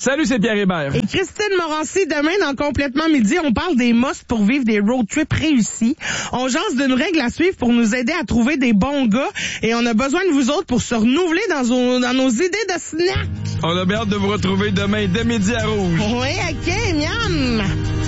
Salut, c'est Pierre Hébert. Et Christine Morancy, demain, dans Complètement Midi, on parle des must pour vivre des road trips réussis. On jase d'une règle à suivre pour nous aider à trouver des bons gars. Et on a besoin de vous autres pour se renouveler dans nos idées de snack. On a bien hâte de vous retrouver demain dès midi à Rouge. Oui, OK, miam!